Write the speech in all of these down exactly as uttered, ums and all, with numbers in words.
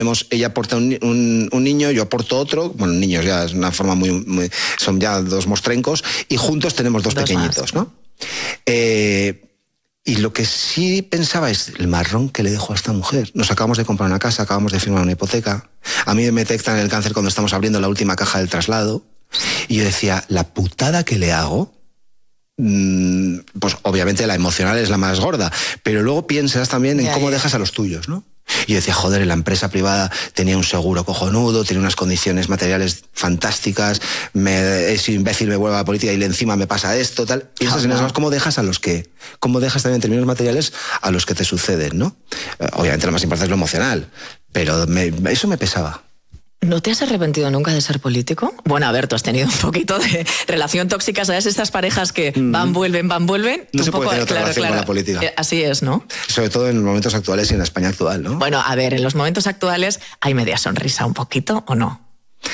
Hemos, ella aporta un, un, un niño, yo aporto otro, bueno, niños ya es una forma muy, muy son ya dos mostrencos, y juntos tenemos dos, dos pequeñitos, más. ¿no? Eh, y lo que sí pensaba es el marrón que le dejo a esta mujer. Nos acabamos de comprar una casa, acabamos de firmar una hipoteca, a mí me detectan el cáncer cuando estamos abriendo la última caja del traslado, y yo decía, la putada que le hago, mmm, pues obviamente la emocional es la más gorda, pero luego piensas también en ya, cómo ya. dejas a los tuyos, ¿no? Y yo decía, joder, en la empresa privada tenía un seguro cojonudo, tenía unas condiciones materiales fantásticas, me, ese imbécil me vuelve a la política y encima me pasa esto, tal. Piensas en eso, ¿cómo dejas a los que, cómo dejas también en términos materiales a los que te suceden, ¿no? Obviamente lo más importante es lo emocional, pero me, eso me pesaba. ¿No te has arrepentido nunca de ser político? Bueno, a ver, tú has tenido un poquito de relación tóxica, ¿sabes? Estas parejas que van, vuelven, van, vuelven. No se un puede poco, tener otra claro, relación claro, con la política. Eh, así es, ¿no? Sobre todo en los momentos actuales y en la España actual, ¿no? Bueno, a ver, en los momentos actuales, ¿hay media sonrisa un poquito o no?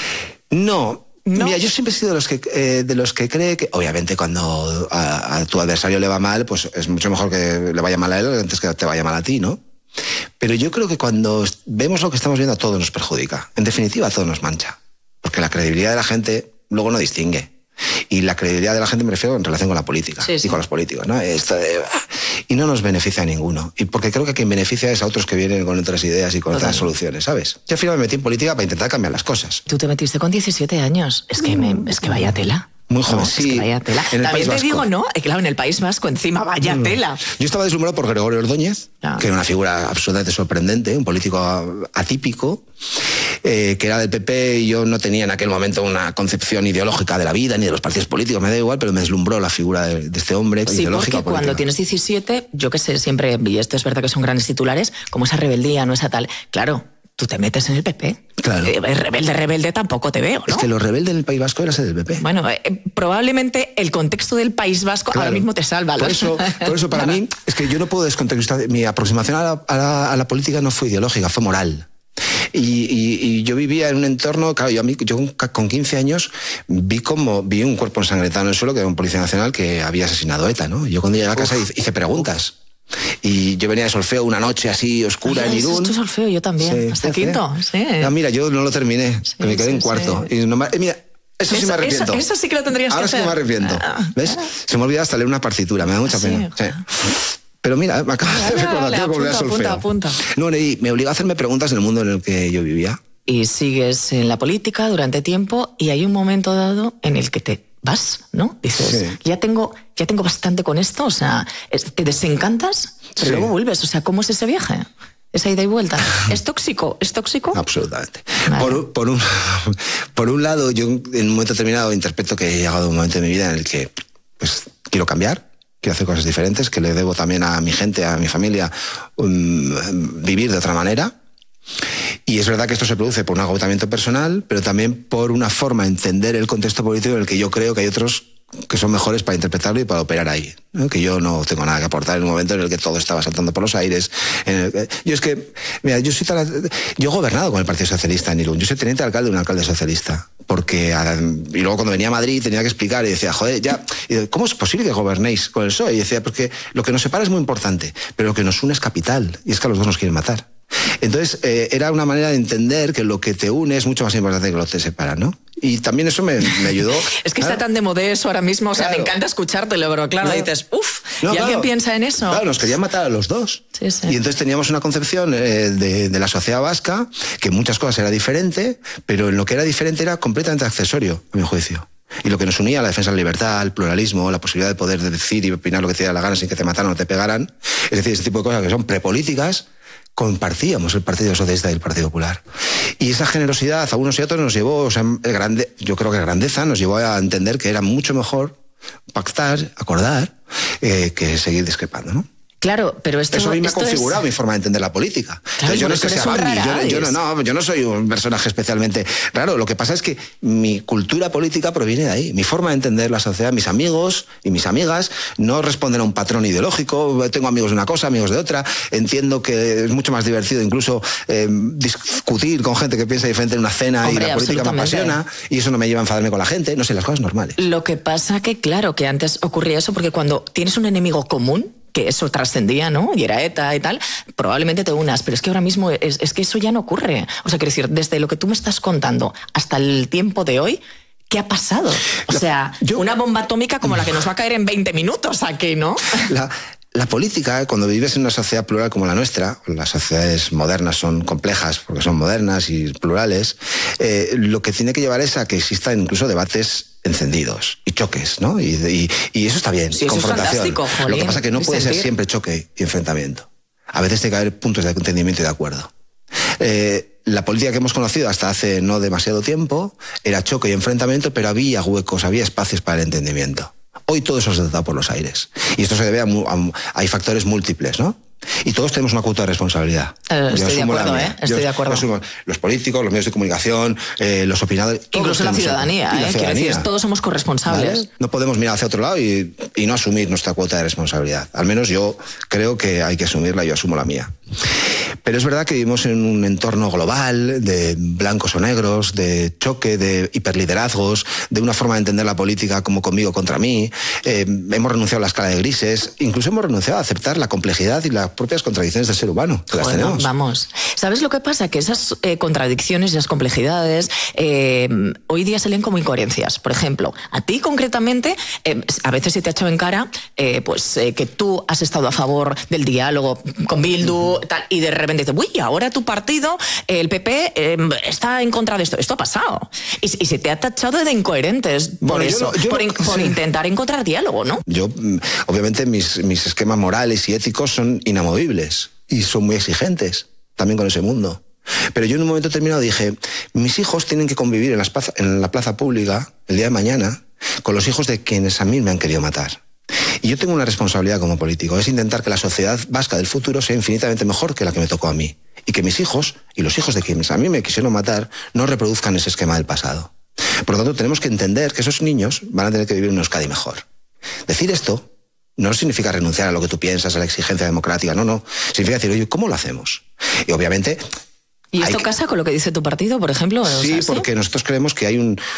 No. ¿No? Mira, yo siempre he sido de los que, eh, de los que cree que, obviamente, cuando a, a tu adversario le va mal, pues es mucho mejor que le vaya mal a él antes que te vaya mal a ti, ¿no? Pero yo creo que cuando vemos lo que estamos viendo, a todos nos perjudica. En definitiva, a todos nos mancha. Porque la credibilidad de la gente luego no distingue. Y la credibilidad de la gente me refiero en relación con la política, sí, sí. y con los políticos, ¿no? Esto de, y no nos beneficia a ninguno. Y porque creo que quien beneficia es a otros que vienen con otras ideas y con Total. otras soluciones, ¿sabes? Yo al final me metí en política para intentar cambiar las cosas. Tú te metiste con diecisiete años. Es que, me, es que vaya tela. Muy joven, no, sí. Es que vaya tela. También te digo, ¿no? Claro, en el País Vasco, encima, vaya mm. tela. Yo estaba deslumbrado por Gregorio Ordóñez, ah. que era una figura absolutamente sorprendente, un político atípico, eh, que era del P P, y yo no tenía en aquel momento una concepción ideológica de la vida ni de los partidos políticos, me da igual, pero me deslumbró la figura de, de este hombre. Sí, porque política. Cuando tienes diecisiete, yo que sé, siempre, y esto es verdad que son grandes titulares, como esa rebeldía, no esa tal, claro, tú te metes en el P P. Claro. Eh, rebelde, rebelde tampoco te veo, ¿no? Es que lo rebelde en el País Vasco era ser del P P. Bueno, eh, probablemente el contexto del País Vasco claro. ahora mismo te salva. Por eso, por eso para mí, es que yo no puedo descontextualizar. Mi aproximación a la, a, la, a la política no fue ideológica, fue moral. Y, y, y yo vivía en un entorno, claro, yo, a mí, yo con quince años vi como vi un cuerpo ensangrentado en el suelo, que era un policía nacional que había asesinado a ETA, ¿no? Yo cuando llegué a casa hice, hice preguntas. Y yo venía de solfeo una noche así oscura Ay, en Irún. ¿Es tu solfeo? Yo también, sí, hasta sí, quinto. Sí. No, mira, yo no lo terminé, sí, me quedé sí, en cuarto. Sí. Y no, eh, mira, eso, eso sí me arrepiento. Eso, eso sí que lo tendrías Ahora que hacer. Ahora sí que me arrepiento. Ah, ¿ves? Ah. Se me olvidó hasta leer una partitura, me da mucha sí, pena. Sí. Pero mira, me acabas de recordar que volví a solfeo. Apunta, apunta. No, y me obligó a hacerme preguntas en el mundo en el que yo vivía. Y sigues en la política durante tiempo y hay un momento dado en el que te vas, ¿no? Dices, sí. ya tengo ya tengo bastante con esto, o sea, te desencantas, pero sí. luego vuelves, o sea, ¿cómo es ese viaje? Esa ida y vuelta. ¿Es tóxico? ¿Es tóxico? Absolutamente. Vale. Por, por, un, por un lado, yo en un momento determinado interpreto que he llegado a un momento de mi vida en el que pues quiero cambiar, quiero hacer cosas diferentes, que le debo también a mi gente, a mi familia, um, vivir de otra manera. Y es verdad que esto se produce por un agotamiento personal, pero también por una forma de entender el contexto político en el que yo creo que hay otros que son mejores para interpretarlo y para operar ahí, ¿no? Que yo no tengo nada que aportar en un momento en el que todo estaba saltando por los aires. En el que... Yo es que, mira, yo soy tan... yo he gobernado con el Partido Socialista en Irún, yo soy teniente alcalde de un alcalde socialista, porque y luego cuando venía a Madrid tenía que explicar y decía, joder, ya, ¿cómo es posible que gobernéis con el P S O E? Y decía, porque lo que nos separa es muy importante, pero lo que nos une es capital, y es que a los dos nos quieren matar. Entonces, eh, era una manera de entender que lo que te une es mucho más importante que lo que te separa, ¿no? Y también eso me, me ayudó. Es que claro. está tan de moda eso ahora mismo, o sea, claro. me encanta escuchártelo, pero claro, claro. dices, uff, no, ¿y claro. alguien piensa en eso? Claro, nos querían matar a los dos. Sí, sí. Y entonces teníamos una concepción eh, de, de la sociedad vasca, que en muchas cosas era diferente, pero en lo que era diferente era completamente accesorio, a mi juicio. Y lo que nos unía, la defensa de la libertad, el pluralismo, la posibilidad de poder decir y opinar lo que te diera la gana sin que te mataran o te pegaran, es decir, ese tipo de cosas que son prepolíticas, compartíamos el Partido Socialista y el Partido Popular. Y esa generosidad a unos y a otros nos llevó, o sea, grande, yo creo que grandeza nos llevó a entender que era mucho mejor pactar, acordar, eh, que seguir discrepando, ¿no? Claro, pero esto, eso a mí me ha esto configurado es... mi forma de entender la política. Claro, Entonces, yo no es que sea Barney, yo, yo, no, no, yo no soy un personaje especialmente raro. Lo que pasa es que mi cultura política proviene de ahí. Mi forma de entender la sociedad, mis amigos y mis amigas no responden a un patrón ideológico. Tengo amigos de una cosa, amigos de otra. Entiendo que es mucho más divertido incluso eh, discutir con gente que piensa diferente en una cena. Hombre, y la política me apasiona y eso no me lleva a enfadarme con la gente. No sé, las cosas normales. Lo que pasa que, claro, que antes ocurría eso porque cuando tienes un enemigo común, que eso trascendía, ¿no? Y era ETA y tal, probablemente te unas, pero es que ahora mismo es, es que eso ya no ocurre. O sea, quiero decir, desde lo que tú me estás contando hasta el tiempo de hoy, ¿qué ha pasado? O la, sea, yo, una bomba atómica como la que nos va a caer en veinte minutos aquí, ¿no? La, la política, cuando vives en una sociedad plural como la nuestra, las sociedades modernas son complejas porque son modernas y plurales, eh, lo que tiene que llevar es a que existan incluso debates encendidos y choques, ¿no? Y, y, y eso está bien, sí, confrontación. Eso es fantástico, lo que pasa es que no puede sentir. ser siempre choque y enfrentamiento. A veces tiene que haber puntos de entendimiento y de acuerdo. Eh, la política que hemos conocido hasta hace no demasiado tiempo era choque y enfrentamiento, pero había huecos, había espacios para el entendimiento. Hoy todo eso se ha dado por los aires. Y esto se debe a, a, hay factores múltiples, ¿no? Y todos tenemos una cuota de responsabilidad. Eh, estoy de acuerdo, ¿eh? Estoy yo, de acuerdo. Asumo, los políticos, los medios de comunicación, eh, los opinadores... Incluso la ciudadanía, ¿eh? Quiero decir, todos somos corresponsables. ¿Vale? No podemos mirar hacia otro lado y, y no asumir nuestra cuota de responsabilidad. Al menos yo creo que hay que asumirla y yo asumo la mía. Pero es verdad que vivimos en un entorno global de blancos o negros, de choque, de hiperliderazgos, de una forma de entender la política como conmigo contra mí. Eh, hemos renunciado a la escala de grises, incluso hemos renunciado a aceptar la complejidad y las propias contradicciones del ser humano. Que las bueno, tenemos. Vamos. ¿Sabes lo que pasa? Que esas eh, contradicciones y esas complejidades eh, hoy día se leen como incoherencias. Por ejemplo, a ti concretamente, eh, a veces se te ha echado en cara eh, pues, eh, que tú has estado a favor del diálogo con Bildu, tal, y de repente dices, uy, ahora tu partido, el P P, eh, está en contra de esto. Esto ha pasado. Y, y se te ha tachado de incoherentes por bueno, eso, no, por, no, in, por sí. intentar encontrar diálogo, ¿no? Yo, obviamente, mis, mis esquemas morales y éticos son inamovibles y son muy exigentes también con ese mundo. Pero yo en un momento determinado dije, mis hijos tienen que convivir en, las plaza, en la plaza pública el día de mañana con los hijos de quienes a mí me han querido matar. Y yo tengo una responsabilidad como político, es intentar que la sociedad vasca del futuro sea infinitamente mejor que la que me tocó a mí. Y que mis hijos, y los hijos de quienes a mí me quisieron matar, no reproduzcan ese esquema del pasado. Por lo tanto, tenemos que entender que esos niños van a tener que vivir en una Euskadi mejor. Decir esto no significa renunciar a lo que tú piensas, a la exigencia democrática, no, no. Significa decir, oye, ¿cómo lo hacemos? Y obviamente... ¿Y esto que... casa con lo que dice tu partido, por ejemplo? Sí, o sea, porque ¿sí? nosotros creemos que hay un,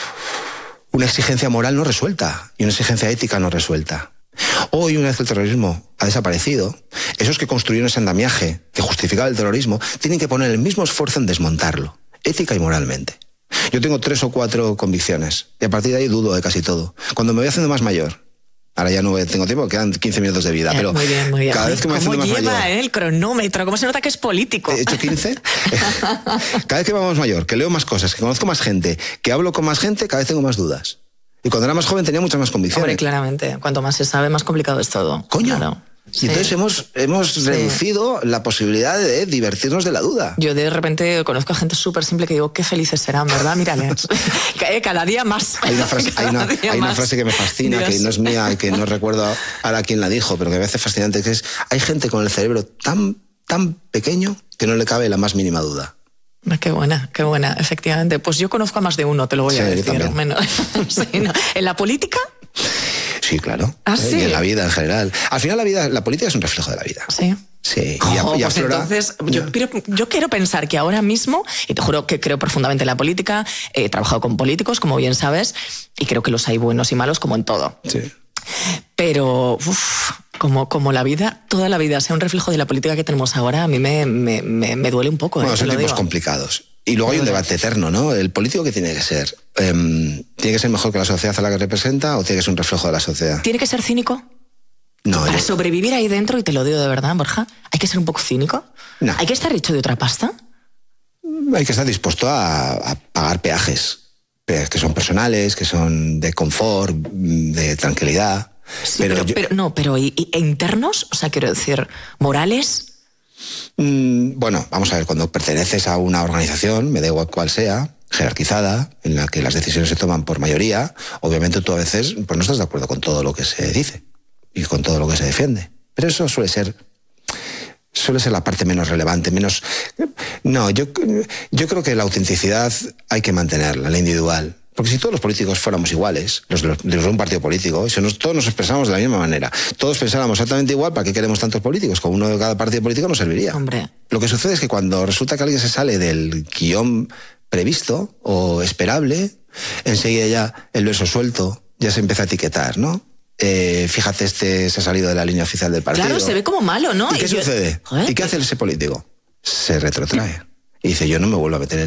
una exigencia moral no resuelta y una exigencia ética no resuelta. Hoy, una vez que el terrorismo ha desaparecido, esos que construyeron ese andamiaje que justificaba el terrorismo tienen que poner el mismo esfuerzo en desmontarlo, ética y moralmente. Yo tengo tres o cuatro convicciones y a partir de ahí dudo de casi todo. Cuando me voy haciendo más mayor, ahora ya no tengo tiempo, quedan quince minutos de vida, pero muy bien, muy bien. cada vez que me voy haciendo más mayor... ¿Cómo lleva eh, el cronómetro? ¿Cómo se nota que es político? ¿He hecho quince? Cada vez que vamos mayor, que leo más cosas, que conozco más gente, que hablo con más gente, cada vez tengo más dudas. Y cuando era más joven tenía muchas más convicciones. Hombre, claramente. Cuanto más se sabe, más complicado es todo. Coño. Claro. Y sí. entonces hemos, hemos sí. reducido la posibilidad de divertirnos de la duda. Yo de repente conozco a gente súper simple que digo, qué felices serán, ¿verdad? Mírales. Cada día más. Hay una frase, hay una, hay una frase que me fascina, Dios. que no es mía, que no recuerdo ahora quién la dijo, pero que me parece fascinante, que es, hay gente con el cerebro tan, tan pequeño que no le cabe la más mínima duda. Qué buena, qué buena, efectivamente. Pues yo conozco a más de uno, te lo voy sí, a decir. Menos. Sí, no. ¿En la política? Sí, claro. ¿Ah, sí? Y en la vida en general. Al final la vida, la política es un reflejo de la vida. Sí. Sí. Oh, y a, y pues aflora... entonces, yo, quiero, yo quiero pensar que ahora mismo, y te juro que creo profundamente en la política, he trabajado con políticos, como bien sabes, y creo que los hay buenos y malos como en todo. Sí. Pero, uff, como, como la vida, toda la vida sea un reflejo de la política que tenemos ahora, a mí me, me, me, me duele un poco. Bueno, eh, son lo tiempos digo. complicados. Y luego hay un debate eterno, ¿no? El político, ¿qué tiene que ser? Eh, ¿Tiene que ser mejor que la sociedad a la que representa o tiene que ser un reflejo de la sociedad? ¿Tiene que ser cínico? No. Para yo... sobrevivir ahí dentro, y te lo digo de verdad, Borja, ¿hay que ser un poco cínico? No. ¿Hay que estar hecho de otra pasta? Hay que estar dispuesto a, a pagar peajes, que son personales, que son de confort, de tranquilidad. Sí, pero, pero, yo... pero no, pero ¿y, y, e internos? O sea, quiero decir, ¿morales? Mm, bueno, vamos a ver, cuando perteneces a una organización, me da igual cuál sea, jerarquizada, en la que las decisiones se toman por mayoría, obviamente tú a veces pues no estás de acuerdo con todo lo que se dice y con todo lo que se defiende. Pero eso suele ser suele ser la parte menos relevante, menos... No, yo, yo creo que la autenticidad hay que mantenerla, la individual. Porque si todos los políticos fuéramos iguales, los de, los, de un partido político, si nos, todos nos expresáramos de la misma manera, todos pensáramos exactamente igual, ¿para qué queremos tantos políticos? Con uno de cada partido político no serviría. Hombre. Lo que sucede es que cuando resulta que alguien se sale del guión previsto o esperable, enseguida ya el verso suelto ya se empieza a etiquetar, ¿no? eh, fíjate, este se ha salido de la línea oficial del partido. Claro, se ve como malo, ¿no? ¿Y qué y yo... sucede? ¿Eh? ¿Y qué hace ese político? Se retrotrae. Y dice, yo no me vuelvo a meter en